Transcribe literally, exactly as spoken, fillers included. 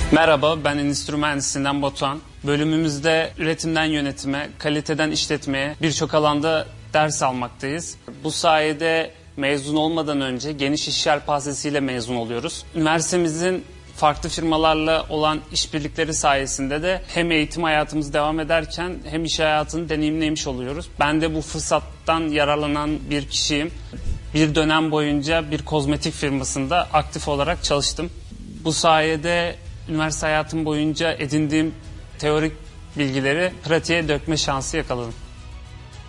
Merhaba, ben Endüstri Mühendisliğinden Batuhan. Bölümümüzde üretimden yönetime, kaliteden işletmeye birçok alanda ders almaktayız. Bu sayede mezun olmadan önce geniş iş yelpazesiyle mezun oluyoruz. Üniversitemizin farklı firmalarla olan işbirlikleri sayesinde de hem eğitim hayatımız devam ederken hem iş hayatını deneyimlemiş oluyoruz. Ben de bu fırsattan yararlanan bir kişiyim. Bir dönem boyunca bir kozmetik firmasında aktif olarak çalıştım. Bu sayede üniversite hayatım boyunca edindiğim teorik bilgileri pratiğe dökme şansı yakaladım.